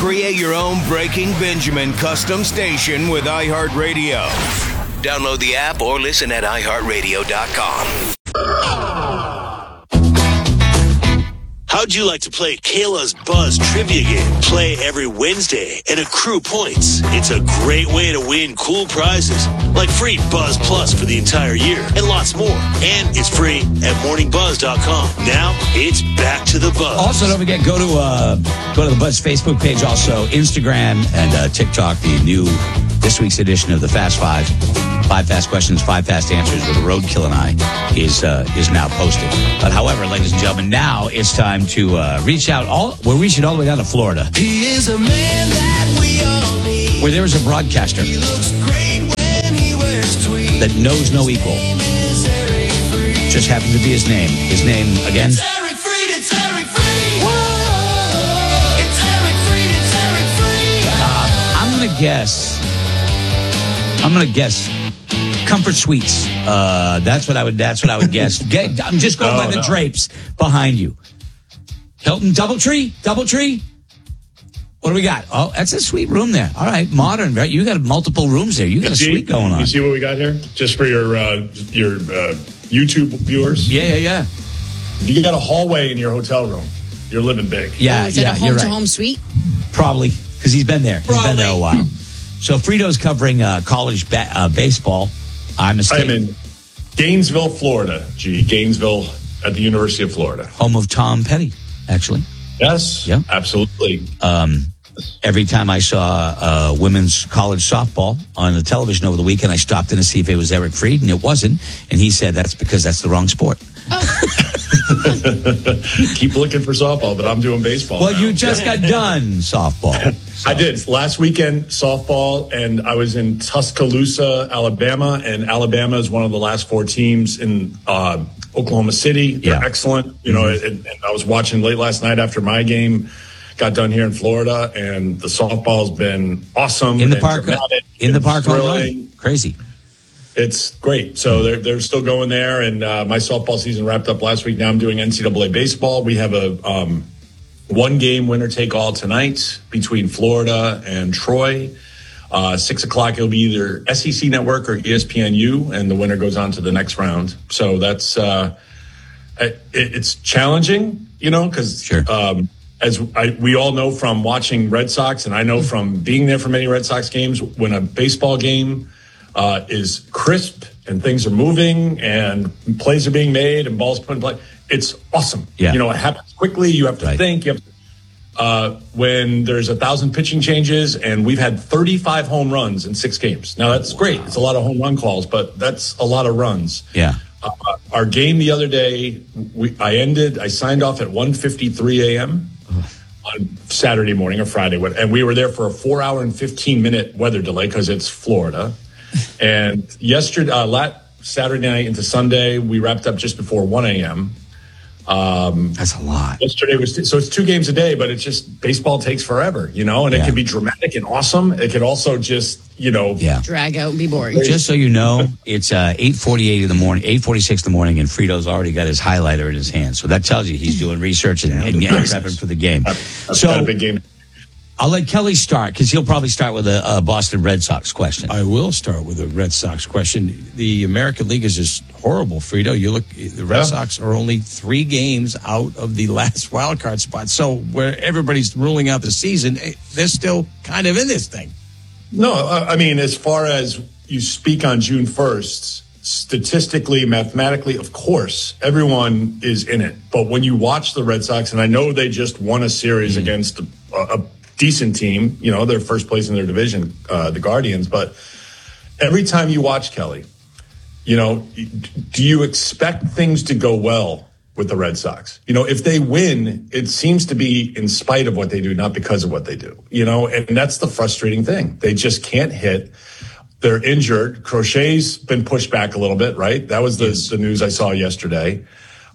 Create your own Breaking Benjamin custom station with iHeartRadio. Download the app or listen at iHeartRadio.com. How'd you like to play Kayla's Buzz trivia game? Play every Wednesday and accrue points. It's a great way to win cool prizes, like free Buzz Plus for the entire year and lots more. And it's free at morningbuzz.com. Now it's back to the Buzz. Also, don't forget, go to the Buzz Facebook page, also Instagram and TikTok. The new this week's edition of the Fast Five. 5 fast questions, 5 fast answers with Roadkill and I is now posted. But however, ladies and gentlemen, now it's time to reach out. We're reaching all the way down to Florida. He is a man that we all need. Where there is a broadcaster He looks great when he wears tweed. that knows no equal. Just happens to be his name. His name, again? It's Eric Freed, it's Eric Freed. Whoa. It's Eric Freed, it's Eric Freed. I'm going to guess Comfort Suites. That's what I would guess. I'm just going by the drapes behind you. Hilton Doubletree. What do we got? Oh, that's a sweet room there. All right, modern, right? You got multiple rooms there. You got a suite going on. You see what we got here? Just for your YouTube viewers. Yeah. You got a hallway in your hotel room. You're living big. Yeah, Is it a you're right. home-to-home suite? Probably, because he's been there. He's been there a while. So Frito's covering college baseball. I'm in Gainesville, Florida. Gainesville at the University of Florida. Home of Tom Petty, actually. Yes, yeah, absolutely. Every time I saw women's college softball on the television over the weekend, I stopped in to see if it was Eric Freed, and it wasn't. And he said that's because that's the wrong sport. Keep looking for softball, but I'm doing baseball. Well, now. you just got done softball. So. I did. Last weekend, softball, and I was in Tuscaloosa, Alabama, and Alabama is one of the last 4 teams in Oklahoma City. They're excellent. You know, and I was watching late last night after my game. Got done here in Florida, and the softball's been awesome. In the park, thrilling. Crazy. It's great. So they're still going there, and my softball season wrapped up last week. Now I'm doing NCAA baseball. We have a 1-game winner-take-all tonight between Florida and Troy. 6 o'clock, it'll be either SEC Network or ESPNU, and the winner goes on to the next round. So that's it's challenging, you know, because we all know from watching Red Sox, and I know from being there for many Red Sox games, when a baseball game is crisp and things are moving and plays are being made and balls put in play, it's awesome. Yeah. You know, it happens quickly. You have to think. You have to, when there's 1,000 pitching changes, and we've had 35 home runs in 6 games. Now that's great. It's a lot of home run calls, but that's a lot of runs. Yeah. Our game the other day, I signed off at 1:53 a.m. on Saturday morning or Friday, and we were there for a 4-hour and 15-minute weather delay because it's Florida. And Saturday night into Sunday, we wrapped up just before 1 a.m. That's a lot. Yesterday so it's 2 games a day, but it's just baseball takes forever, you know, and it can be dramatic and awesome. It can also just, you know, drag out and be boring. Just so you know, it's 8:48 in the morning, 8:46 in the morning, and Frito's already got his highlighter in his hand. So that tells you he's doing research and prepping for the game. That's a big game. I'll let Kelly start because he'll probably start with a Boston Red Sox question. I will start with a Red Sox question. The American League is just horrible, Frito. You look, the Red Sox are only 3 games out of the last wild card spot. So where everybody's ruling out the season, they're still kind of in this thing. No, I mean, as far as you speak on June 1st, statistically, mathematically, of course, everyone is in it. But when you watch the Red Sox, and I know they just won a series against a decent team, you know, they're first place in their division, the Guardians. But every time you watch, Kelly, you know, do you expect things to go well with the Red Sox? You know, if they win, it seems to be in spite of what they do, not because of what they do, you know, and that's the frustrating thing. They just can't hit. They're injured. Crochet's been pushed back a little bit, right? That was the news I saw yesterday.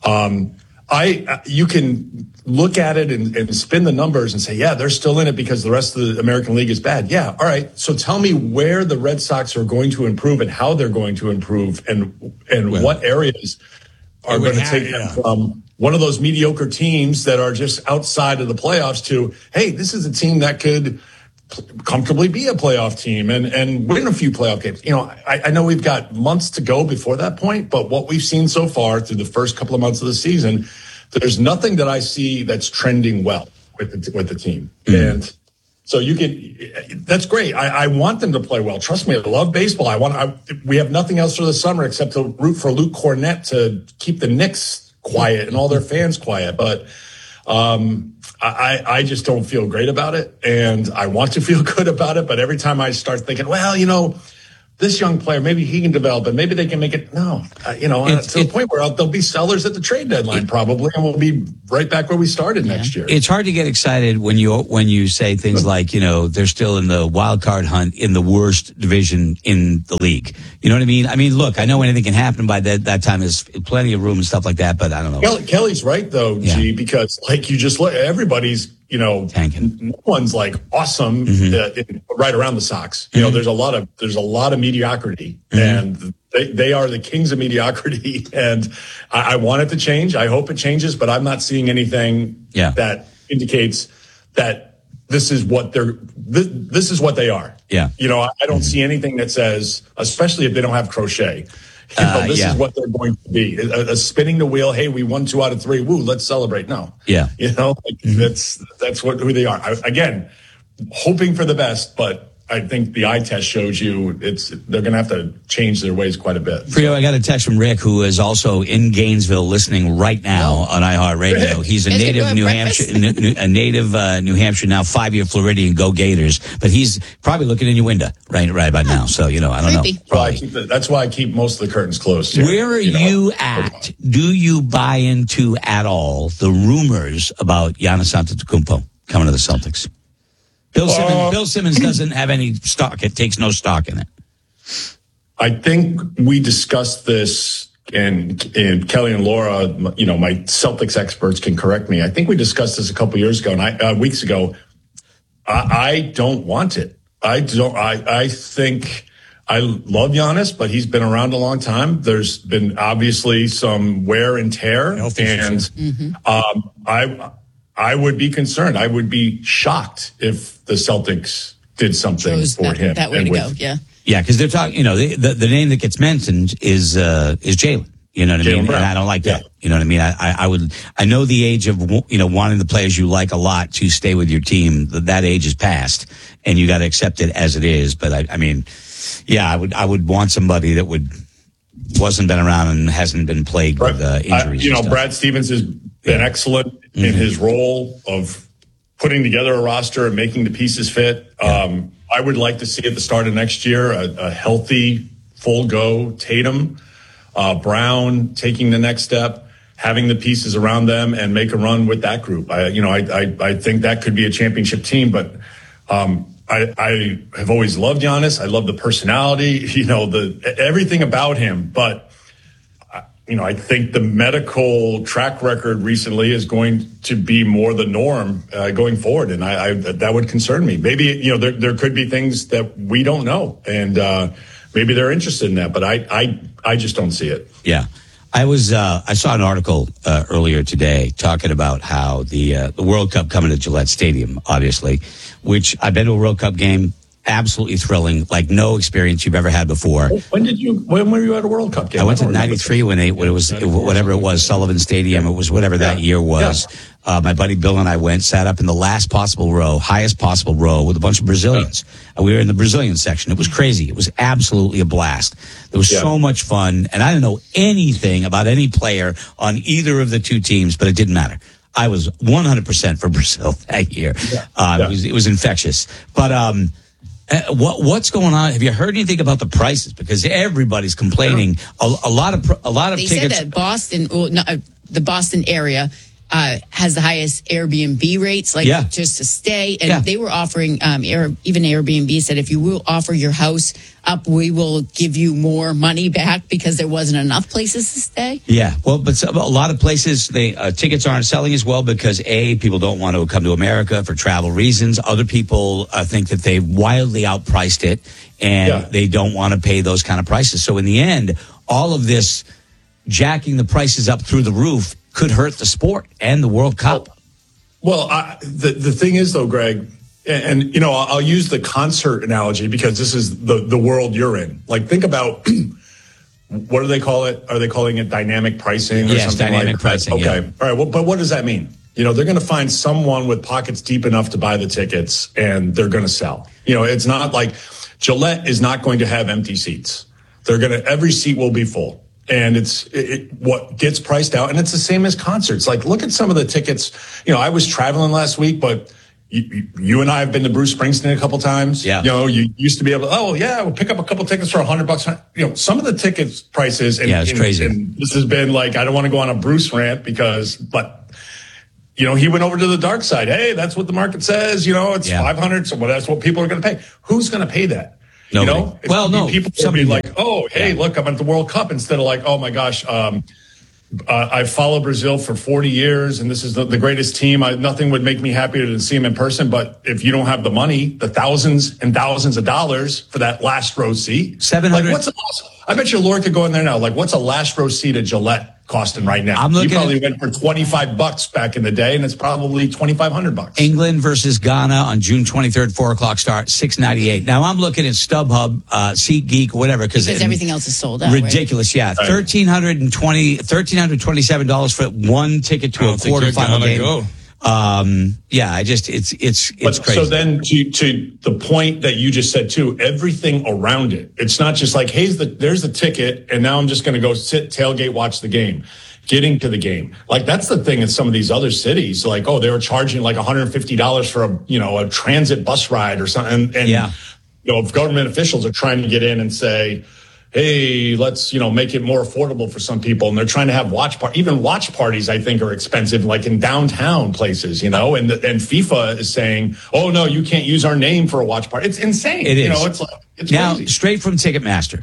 You can look at it and spin the numbers and say, yeah, they're still in it because the rest of the American League is bad. Yeah. All right. So tell me where the Red Sox are going to improve and how they're going to improve and what areas are going to take them from one of those mediocre teams that are just outside of the playoffs to, hey, this is a team that could comfortably be a playoff team and win a few playoff games. You know, I know we've got months to go before that point, but what we've seen so far through the first couple of months of the season, there's nothing that I see that's trending well with the team. And so that's great. I want them to play well. Trust me, I love baseball. We have nothing else for the summer except to root for Luke Cornett to keep the Knicks quiet and all their fans quiet. But I just don't feel great about it, and I want to feel good about it. But every time I start thinking, well, you know, this young player, maybe he can develop it, maybe they can make it. No, to the point where there'll be sellers at the trade deadline probably, and we'll be right back where we started next year. It's hard to get excited when you say things like, you know, they're still in the wild card hunt in the worst division in the league. You know what I mean? I mean, look, I know anything can happen by that time. There's plenty of room and stuff like that, but I don't know. Kelly's right though, G, because like you just look, everybody's, you know, tanking. No one's like awesome right around the Sox. You know, there's a lot of mediocrity, and they are the kings of mediocrity. And I want it to change. I hope it changes, but I'm not seeing anything that indicates that this is what this is what they are. Yeah, you know, I don't see anything that says, especially if they don't have Crochet. You know, this is what they're going to be. A spinning the wheel. Hey, we won 2 out of 3. Woo, let's celebrate. No. Yeah. You know, that's who they are. Again, hoping for the best, but I think the eye test shows you they're going to have to change their ways quite a bit. Frio, I got a text from Rick, who is also in Gainesville listening right now on iHeartRadio. He's a native New Hampshire, now 5-year Floridian, go Gators. But he's probably looking in your window right about now. So, you know, I don't know. That's why I keep most of the curtains closed here. Where are you at? Do you buy into at all the rumors about Giannis Antetokounmpo coming to the Celtics? Bill Simmons doesn't have any stock. It takes no stock in it. I think we discussed this, and Kelly and Laura, you know, my Celtics experts can correct me. I think we discussed this a couple years ago, and weeks ago. I don't want it. I think I love Giannis, but he's been around a long time. There's been obviously some wear and tear, and I would be concerned. I would be shocked if the Celtics did something for him. That way to go, yeah. Yeah, because they're talking, you know, the name that gets mentioned is Jalen. You know what I mean? Brown. And I don't like that. You know what I mean? I know the age of, you know, wanting the players you like a lot to stay with your team. That age is past, and you got to accept it as it is. But I mean, yeah, I would want somebody that wasn't been around and hasn't been plagued with injuries. You know, Brad Stevens has been excellent in his role of putting together a roster and making the pieces fit. I would like to see at the start of next year a healthy, full go Tatum, Brown taking the next step, having the pieces around them, and make a run with that group. I think that could be a championship team, but I have always loved Giannis. I love the personality, you know, everything about him, but you know, I think the medical track record recently is going to be more the norm going forward, and that would concern me. Maybe, you know, there could be things that we don't know, and maybe they're interested in that, but I just don't see it. Yeah, I saw an article earlier today talking about how the World Cup coming to Gillette Stadium, obviously, which I've been to a World Cup game. Absolutely thrilling, like no experience you've ever had before. When were you at a World Cup game? I went to 93 when it was whatever it was, Sullivan Stadium. It was whatever that year was. Yeah. My buddy Bill and I went, sat up in the last possible row, highest possible row, with a bunch of Brazilians. We were in the Brazilian section. It was crazy. It was absolutely a blast. There was so much fun, and I didn't know anything about any player on either of the two teams, but it didn't matter. I was 100% for Brazil that year. It was infectious, but. What's going on? Have you heard anything about the prices? Because everybody's complaining. A lot of they tickets. Said that the Boston area has the highest Airbnb rates, just to stay. And they were offering, even Airbnb said, if you will offer your house up, we will give you more money back because there wasn't enough places to stay. Yeah, well, but a lot of places, tickets aren't selling as well because people don't want to come to America for travel reasons. Other people think that they wildly outpriced it and they don't want to pay those kind of prices. So in the end, all of this jacking the prices up through the roof could hurt the sport and the World Cup. Well, the thing is, though, Greg, and you know, I'll use the concert analogy because this is the world you're in. Like, think about what do they call it? Are they calling it dynamic pricing or yes, something dynamic like pricing, that? Okay, yeah. all right. Well, but what does that mean? You know, they're going to find someone with pockets deep enough to buy the tickets, and they're going to sell. You know, it's not like Gillette is not going to have empty seats. Every seat will be full. And it's what gets priced out. And it's the same as concerts. Like, look at some of the tickets. You know, I was traveling last week, but you and I have been to Bruce Springsteen a couple times. Yeah. You know, you used to be able to, we'll pick up a couple tickets for $100. You know, some of the tickets prices. And, it's crazy. And this has been like, I don't want to go on a Bruce rant but you know, he went over to the dark side. Hey, that's what the market says. You know, it's 500. So that's what people are going to pay. Who's going to pay that? Nobody. You know, well, no. People will be like, oh, hey, look, I'm at the World Cup, instead of like, oh my gosh, I've followed Brazil for 40 years and this is the greatest team. Nothing would make me happier than see him in person. But if you don't have the money, the thousands and thousands of dollars for that last row seat, $700. I bet you Laura could go in there now. Like, what's a last row seat at Gillette costing right now? You probably went for $25 back in the day, and it's probably $2,500. England versus Ghana on June 23rd, 4:00 start, $6.98. Now I'm looking at StubHub, SeatGeek, whatever, because everything else is sold out. Ridiculous, right? Yeah, $1,327 for one ticket to a quarterfinal game. It's crazy. So then to the point that you just said too, everything around it. It's not just like, hey, there's the ticket and now I'm just going to go sit, tailgate, watch the game. Getting to the game. Like, that's the thing in some of these other cities. Like, oh, they were charging like $150 for a transit bus ride or something. And you know, if government officials are trying to get in and say, hey, let's, make it more affordable for some people. And they're trying to have even watch parties, I think, are expensive, like in downtown places, and FIFA is saying, oh, no, you can't use our name for a watch party. It's insane. It is. It's now, crazy. straight from Ticketmaster.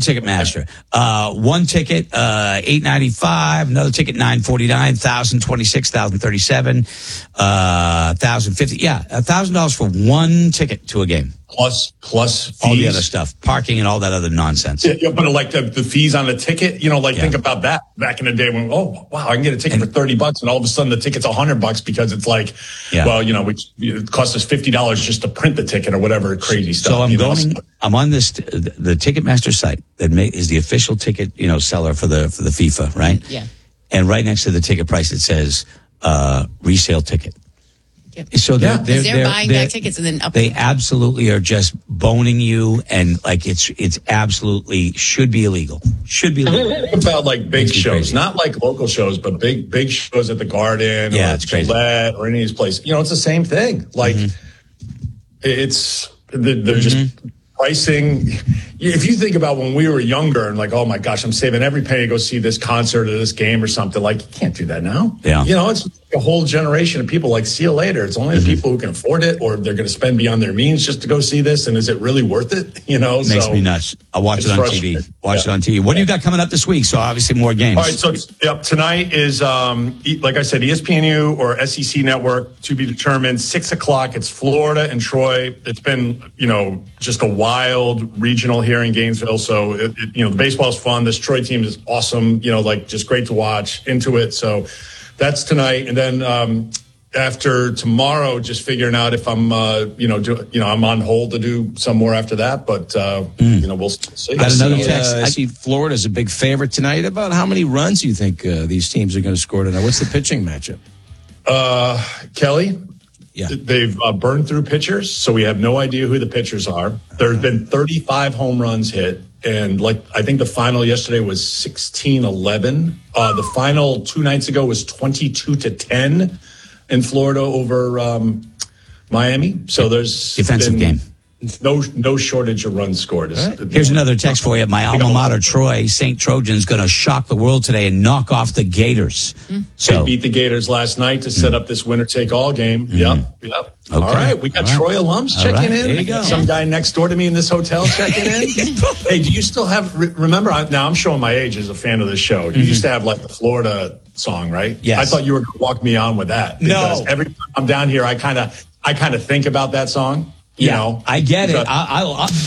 One ticket, $895, another ticket, $949, $1,026, $1,037, $1,050. Yeah, $1,000 for one ticket to a game. Plus fees. All the other stuff, parking and all that other nonsense. Yeah, but like the fees on the ticket, think about that back in the day when, oh, wow, I can get a ticket for $30 and all of a sudden the ticket's $100 because it's like, it costs us $50 just to print the ticket or whatever crazy stuff. So I'm on the Ticketmaster site that is the official ticket, seller for the FIFA, right? Yeah. And right next to the ticket price, it says, resale ticket. So they're buying back tickets and then they absolutely are just boning you, and like it's absolutely should be illegal. About like big shows, not like local shows, but big shows at the Garden, or it's crazy. Gillette, or any of these places. It's the same thing. Like they're just pricing. If you think about when we were younger and like, oh my gosh, I'm saving every penny to go see this concert or this game or something, like, you can't do that now. Yeah. It's a whole generation of people like, see you later. It's only the people who can afford it or they're going to spend beyond their means just to go see this. And is it really worth it? Makes me nuts. I'll watch it on TV. It on TV. What do you got coming up this week? So obviously more games. All right. So tonight is, like I said, ESPNU or SEC Network to be determined. 6:00. It's Florida and Troy. It's been, just a wild regional here in Gainesville. So, the baseball is fun. This Troy team is awesome, just great to watch, into it. So that's tonight. And then after tomorrow, just figuring out if I'm, I'm on hold to do some more after that. But, we'll see. Got another text. I see Florida's a big favorite tonight. About how many runs do you think these teams are going to score tonight? What's the pitching matchup? Kelly? Yeah. They've burned through pitchers, so we have no idea who the pitchers are. There have been 35 home runs hit, and I think the final yesterday was 16-11. The final 2 nights ago was 22-10 in Florida over Miami. So there's defensive game. No shortage of runs scored. Right. Here's another text for you. My alma mater, Troy, St. Trojans, going to shock the world today and knock off the Gators. So they beat the Gators last night to set up this winner-take-all game. Yep. Okay. All right, we got Troy alums checking in. There you go. Some guy next door to me in this hotel checking in. Hey, do you still have? Remember, now I'm showing my age as a fan of this show. You used to have like the Florida song, right? Yes. I thought you were going to walk me on with that. Because every time I'm down here, I kind of think about that song. I get it.